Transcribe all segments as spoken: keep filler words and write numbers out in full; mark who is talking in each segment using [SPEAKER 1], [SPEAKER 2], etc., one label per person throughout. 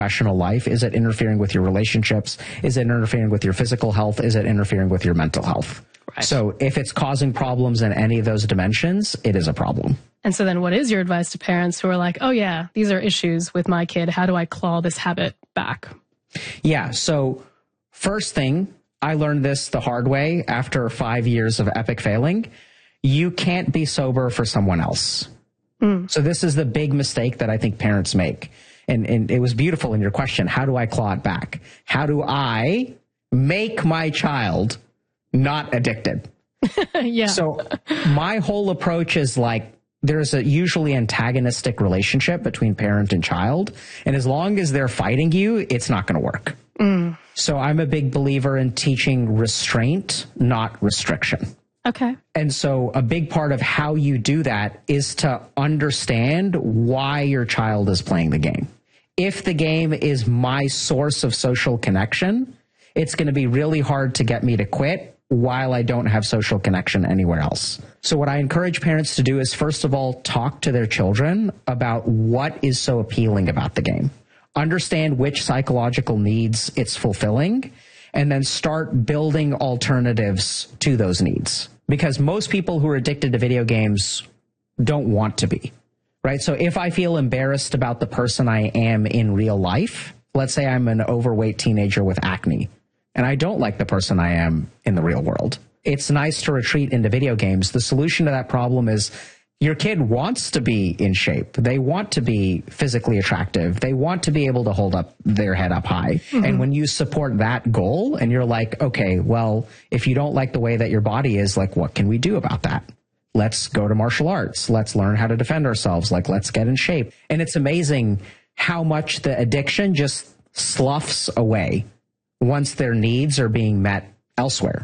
[SPEAKER 1] professional life? Is it interfering with your relationships? Is it interfering with your physical health? Is it interfering with your mental health? Right. So if it's causing problems in any of those dimensions, it is a problem.
[SPEAKER 2] And so then what is your advice to parents who are like, oh yeah, these are issues with my kid. How do I claw this habit back?
[SPEAKER 1] Yeah. So first thing, I learned this the hard way after five years of epic failing. You can't be sober for someone else. Mm. So this is the big mistake that I think parents make. And, and it was beautiful in your question. How do I claw it back? How do I make my child not addicted?
[SPEAKER 2] Yeah.
[SPEAKER 1] So my whole approach is like, there's a usually antagonistic relationship between parent and child. And as long as they're fighting you, it's not going to work. Mm. So I'm a big believer in teaching restraint, not restriction.
[SPEAKER 2] Okay.
[SPEAKER 1] And so a big part of how you do that is to understand why your child is playing the game. If the game is my source of social connection, it's going to be really hard to get me to quit while I don't have social connection anywhere else. So what I encourage parents to do is, first of all, talk to their children about what is so appealing about the game. Understand which psychological needs it's fulfilling, and then start building alternatives to those needs. Because most people who are addicted to video games don't want to be, right? So if I feel embarrassed about the person I am in real life, let's say I'm an overweight teenager with acne, and I don't like the person I am in the real world, it's nice to retreat into video games. The solution to that problem is your kid wants to be in shape. They want to be physically attractive. They want to be able to hold up their head up high. Mm-hmm. And when you support that goal and you're like, okay, well, if you don't like the way that your body is, like, what can we do about that? Let's go to martial arts. Let's learn how to defend ourselves. Like, let's get in shape. And it's amazing how much the addiction just sloughs away once their needs are being met elsewhere.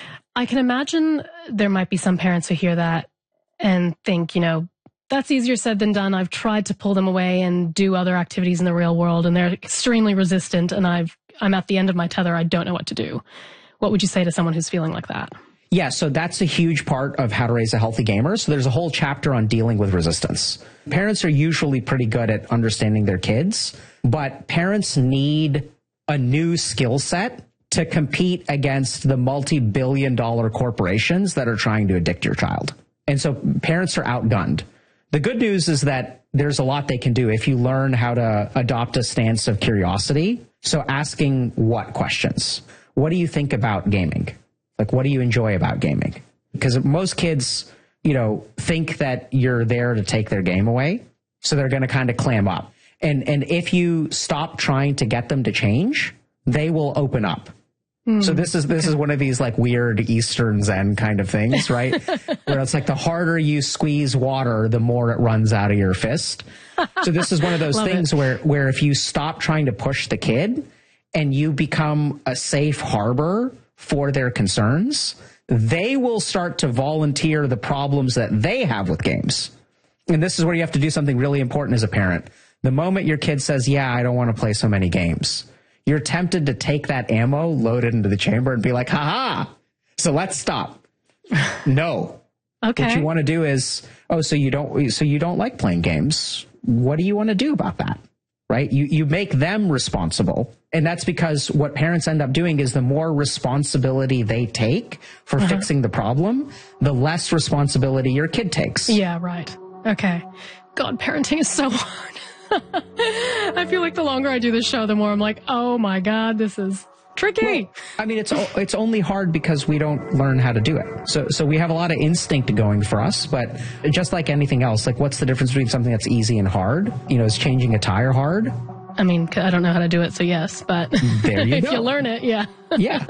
[SPEAKER 2] I can imagine there might be some parents who hear that and think, you know, that's easier said than done. I've tried to pull them away and do other activities in the real world, and they're extremely resistant, and I've, I'm at the end of my tether. I don't know what to do. What would you say to someone who's feeling like that?
[SPEAKER 1] Yeah, so that's a huge part of how to raise a healthy gamer. So there's a whole chapter on dealing with resistance. Parents are usually pretty good at understanding their kids, but parents need a new skill set to compete against the multi-billion dollar corporations that are trying to addict your child. And so parents are outgunned. The good news is that there's a lot they can do if you learn how to adopt a stance of curiosity. So asking what questions? What do you think about gaming? Like, what do you enjoy about gaming? Because most kids, you know, think that you're there to take their game away. So they're going to kind of clam up. And, and if you stop trying to get them to change, they will open up. So this is this is one of these like weird Eastern Zen kind of things, right? Where it's like the harder you squeeze water, the more it runs out of your fist. So this is one of those things it. where where if you stop trying to push the kid and you become a safe harbor for their concerns, they will start to volunteer the problems that they have with games. And this is where you have to do something really important as a parent. The moment your kid says, yeah, I don't want to play so many games, you're tempted to take that ammo, load it into the chamber, and be like, haha, so let's stop. No.
[SPEAKER 2] Okay.
[SPEAKER 1] What you want to do is, oh, so you don't, so you don't like playing games. What do you want to do about that? Right? You, you make them responsible. And that's because what parents end up doing is the more responsibility they take for uh-huh. fixing the problem, the less responsibility your kid takes.
[SPEAKER 2] Yeah, right. Okay. God, parenting is so hard. I feel like the longer I do this show, the more I'm like, oh my God, this is tricky.
[SPEAKER 1] Well, I mean, it's it's only hard because we don't learn how to do it. So so we have a lot of instinct going for us, but just like anything else, like what's the difference between something that's easy and hard? You know, is changing a tire hard?
[SPEAKER 2] I mean, I don't know how to do it, so yes, but
[SPEAKER 1] there you
[SPEAKER 2] if
[SPEAKER 1] go.
[SPEAKER 2] you learn it, yeah.
[SPEAKER 1] Yeah.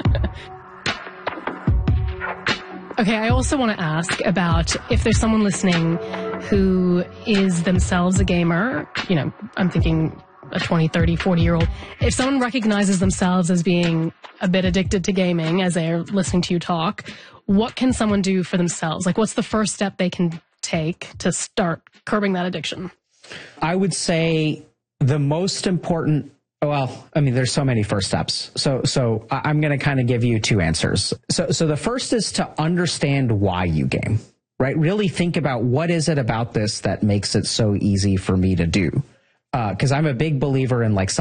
[SPEAKER 2] Okay, I also want to ask about if there's someone listening who is themselves a gamer, you know, I'm thinking a twenty, thirty, forty-year-old. If someone recognizes themselves as being a bit addicted to gaming as they're listening to you talk, what can someone do for themselves? Like, what's the first step they can take to start curbing that addiction?
[SPEAKER 1] I would say the most important Well, I mean, there's so many first steps. So, so I'm going to kind of give you two answers. So, so the first is to understand why you game, right? Really think about what is it about this that makes it so easy for me to do? Uh, 'cause I'm a big believer in like